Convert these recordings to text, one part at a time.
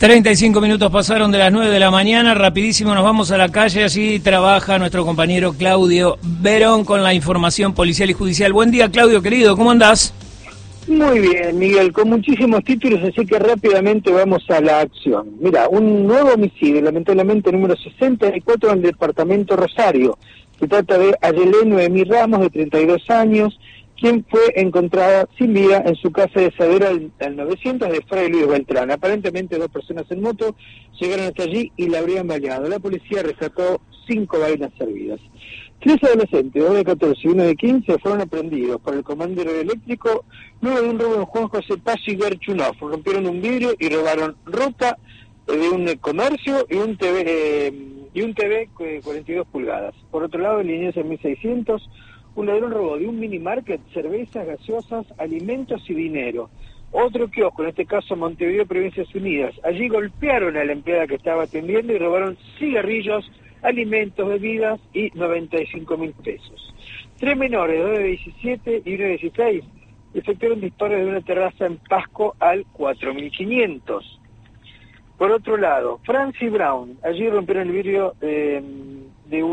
35 minutos pasaron de las 9 de la mañana, rapidísimo nos vamos a la calle, allí trabaja nuestro compañero Claudio Verón con la información policial y judicial. Buen día, Claudio, querido, ¿cómo andás? Muy bien, Miguel, con muchísimos títulos, así que rápidamente vamos a la acción. Mira, un nuevo homicidio, lamentablemente número 64 en el departamento Rosario. Se trata de Ayelén Noemí Ramos, de 32 años, quien fue encontrada sin vida en su casa de Sadera al 900 de Fray Luis Beltrán. Aparentemente 2 personas en moto llegaron hasta allí y la habrían baleado. La policía rescató 5 vainas servidas. 3 adolescentes, 2 de 14 y 1 de 15, fueron aprendidos por el comando eléctrico luego de un robo en Juan José Paz y Gerchunov. Rompieron un vidrio y robaron ropa de un comercio y un TV 42 pulgadas. Por otro lado, en Liniers en 1600, un ladrón robó de un mini market cervezas, gaseosas, alimentos y dinero. Otro kiosco, en este caso Montevideo, Provincias Unidas. Allí golpearon a la empleada que estaba atendiendo y robaron cigarrillos, alimentos, bebidas y 95.000 pesos. 3 menores, 2 de 17 y 1 de 16, efectuaron disparos de una terraza en Pasco al 4500. Por otro lado, Francis Brown, allí rompieron el vidrio de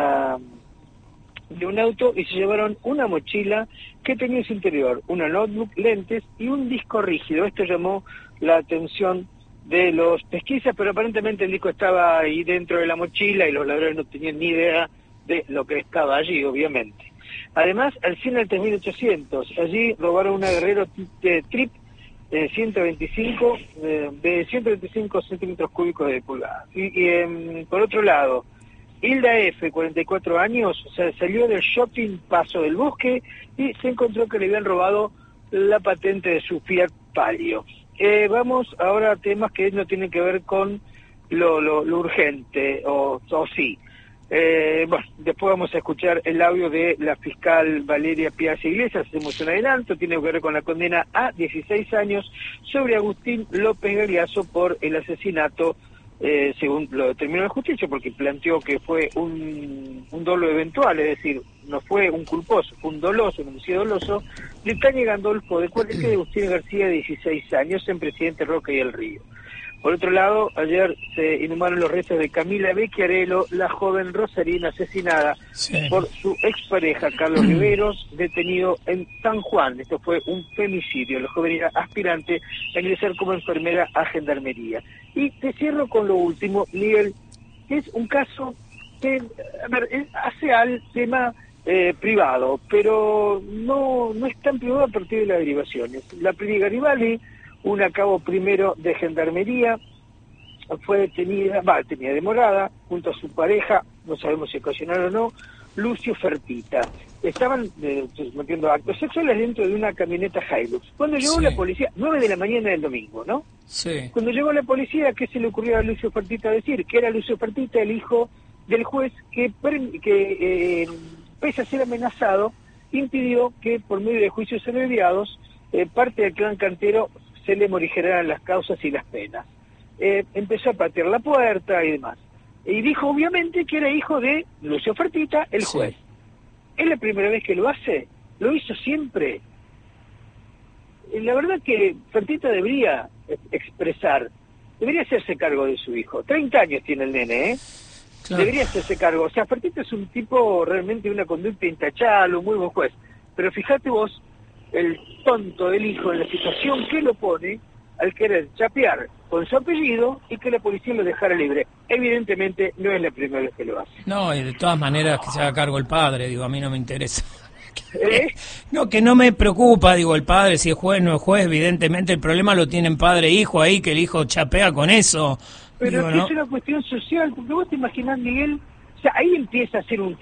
un auto y se llevaron una mochila que tenía en su interior una notebook, lentes y un disco rígido. Esto llamó la atención de los pesquisas, pero aparentemente el disco estaba ahí dentro de la mochila y los ladrones no tenían ni idea de lo que estaba allí, obviamente. Además, al 100 al 3800, allí robaron una Guerrero Trip 125 de 125 centímetros cúbicos de pulgada. Y por otro lado, Hilda F., 44 años, salió del shopping Paso del Bosque y se encontró que le habían robado la patente de su Fiat Palio. Vamos ahora a temas que no tienen que ver con lo urgente, o sí. Bueno, después vamos a escuchar el audio de la fiscal Valeria Piazza Iglesias. Hacemos un adelanto, tiene que ver con la condena a 16 años sobre Agustín López Galeazzo por el asesinato, según lo determinó la justicia, porque planteó que fue un dolo eventual, es decir, no fue un culposo, fue un doloso, un homicidio doloso, de Tania Gandolfo, de Cuarenta, de Agustín García, de 16 años, en Presidente Roca y El Río. Por otro lado, ayer se inhumaron los restos de Camila Becchiarello, la joven rosarina asesinada por su expareja, Carlos Riveros, detenido en San Juan. Esto fue un femicidio. La joven era aspirante a ingresar como enfermera a Gendarmería. Y te cierro con lo último, Miguel, que es un caso que, hace al tema privado, pero no es tan privado a partir de las derivaciones. La Prini Garibaldi, una cabo primero de Gendarmería, fue detenida demorada, junto a su pareja, no sabemos si ocasional o no, Lucio Fertita. Estaban cometiendo actos sexuales dentro de una camioneta Hilux. Cuando llegó la policía, 9 de la mañana del domingo, ¿no? Sí. Cuando llegó la policía, ¿qué se le ocurrió a Lucio Fertita decir? Que era Lucio Fertita, el hijo del juez, que pese a ser amenazado, impidió que por medio de juicios abreviados, parte del clan cantero se le morigeraran las causas y las penas. Empezó a patear la puerta y demás. Y dijo obviamente que era hijo de Lucio Fertita, el juez. ¿Es la primera vez que lo hace? ¿Lo hizo siempre? La verdad que Fertita debería debería hacerse cargo de su hijo. 30 años tiene el nene, ¿eh? Claro. Debería hacerse cargo. O sea, Fertita es un tipo realmente de una conducta intachable, un muy buen juez. Pero fíjate vos, el tonto del hijo en la situación que lo pone al querer chapear con su apellido y que la policía lo dejara libre. Evidentemente no es la primera vez que lo hace. No, y de todas maneras que se haga cargo el padre, digo, a mí no me interesa. No, que no me preocupa, digo, el padre, si es juez no es juez, evidentemente el problema lo tienen padre e hijo ahí, que el hijo chapea con eso. Pero digo, es una cuestión social, porque vos te imaginás, Miguel, o sea, ahí empieza a ser un